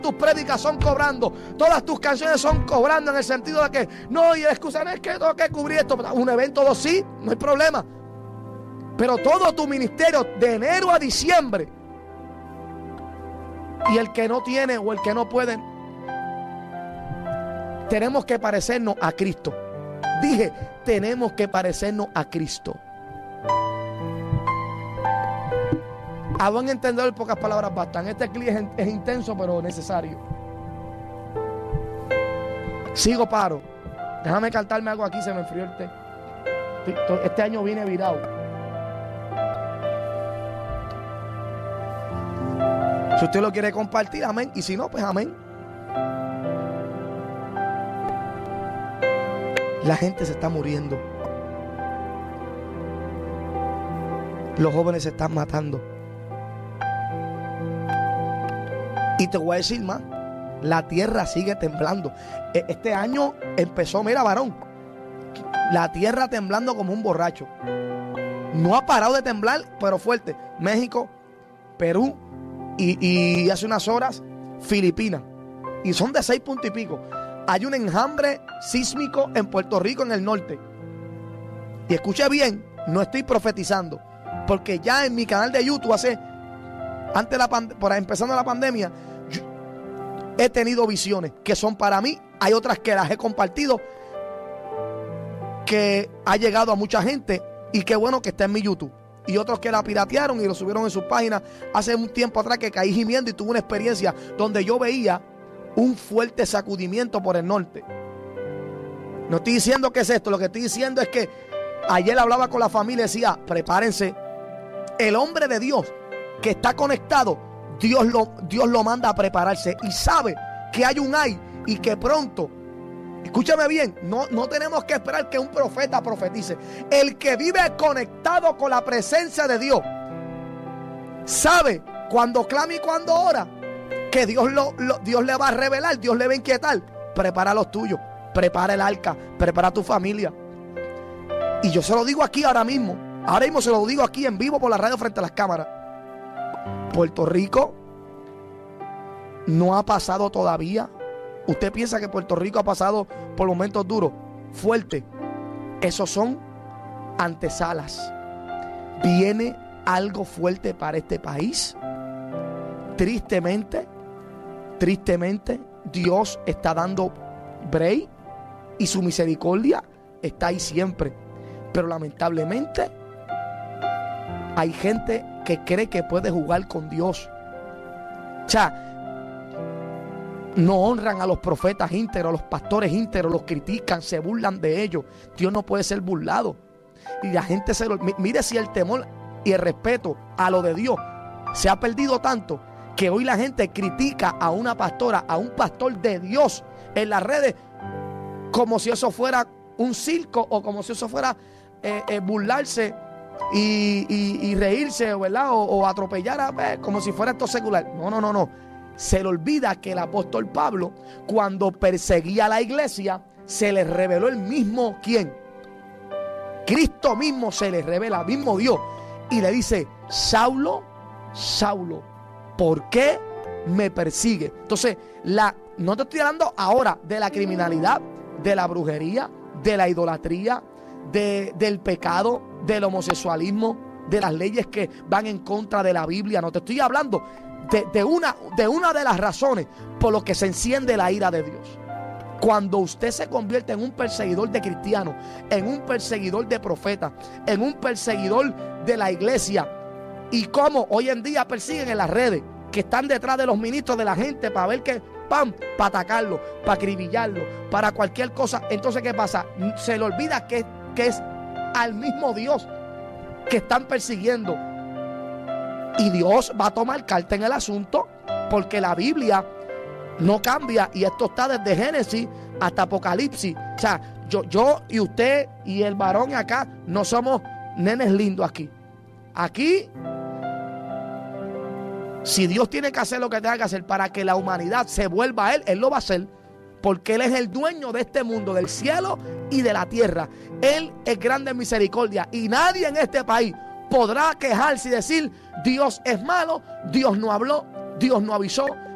tus prédicas son cobrando, todas tus canciones son cobrando, en el sentido de que no, y la excusa no es que tengo que cubrir esto. Un evento sí, no hay problema. Pero todo tu ministerio de enero a diciembre, y el que no tiene o el que no puede, tenemos que parecernos a Cristo. Dije, tenemos que parecernos a Cristo. A buen entendedor, pocas palabras bastan. Este clip es intenso, pero necesario. Sigo, paro. Déjame cantarme algo aquí, se me enfrió el té. Este año vine virado. Si usted lo quiere compartir, amén. Y si no, pues amén. La gente se está muriendo. Los jóvenes se están matando. Y te voy a decir más, la tierra sigue temblando. Este año empezó, mira, varón, la tierra temblando como un borracho. No ha parado de temblar, pero fuerte. México, Perú y hace unas horas Filipinas. Y son de 6 puntos y pico. Hay un enjambre sísmico en Puerto Rico, en el norte. Y escuche bien, no estoy profetizando, porque ya en mi canal de YouTube empezando la pandemia, he tenido visiones que son para mí. Hay otras que las he compartido, que ha llegado a mucha gente, y qué bueno que está en mi YouTube. Y otros que la piratearon y lo subieron en sus páginas. Hace un tiempo atrás que caí gimiendo y tuve una experiencia donde yo veía un fuerte sacudimiento por el norte. No estoy diciendo que es esto, lo que estoy diciendo es que ayer hablaba con la familia y decía, prepárense. El hombre de Dios que está conectado, Dios lo manda a prepararse y sabe que hay un ay y que pronto, escúchame bien, no tenemos que esperar que un profeta profetice. El que vive conectado con la presencia de Dios sabe cuando clama y cuando ora que Dios le va a revelar, Dios le va a inquietar. Prepara los tuyos, prepara el arca, prepara tu familia. Y yo se lo digo aquí ahora mismo se lo digo aquí en vivo por la radio frente a las cámaras. Puerto Rico no ha pasado todavía. ¿Usted piensa que Puerto Rico ha pasado por momentos duros, fuertes? Esos son antesalas. Viene algo fuerte para este país. Tristemente, Dios está dando break y su misericordia está ahí siempre. Pero lamentablemente hay gente que cree que puede jugar con Dios. O sea, no honran a los profetas íntegros, a los pastores íntegros, los critican, se burlan de ellos. Dios no puede ser burlado. Y la gente mire si el temor y el respeto a lo de Dios se ha perdido tanto, que hoy la gente critica a una pastora, a un pastor de Dios en las redes, como si eso fuera un circo, o como si eso fuera burlarse y reírse, ¿verdad? O atropellar como si fuera esto secular. No. Se le olvida que el apóstol Pablo, cuando perseguía a la iglesia, se le reveló el mismo ¿quién? Cristo mismo se le revela, mismo Dios, y le dice: Saulo, Saulo, ¿por qué me persigue? Entonces, no te estoy hablando ahora de la criminalidad, de la brujería, de la idolatría, del pecado, del homosexualismo, de las leyes que van en contra de la Biblia. No te estoy hablando de una de las razones por las que se enciende la ira de Dios. Cuando usted se convierte en un perseguidor de cristianos, en un perseguidor de profetas, en un perseguidor de la iglesia, y como hoy en día persiguen en las redes, que están detrás de los ministros de la gente para ver que, para atacarlo, para acribillarlo, para cualquier cosa. Entonces, ¿qué pasa? Se le olvida que es al mismo Dios que están persiguiendo. Y Dios va a tomar carta en el asunto, porque la Biblia no cambia, y esto está desde Génesis hasta Apocalipsis. O sea, yo y usted y el varón acá no somos nenes lindos aquí. Aquí, si Dios tiene que hacer lo que tenga que hacer para que la humanidad se vuelva a Él lo va a hacer, porque Él es el dueño de este mundo, del cielo y de la tierra. Él es grande en misericordia, y nadie en este país podrá quejarse y decir: Dios es malo, Dios no habló, Dios no avisó.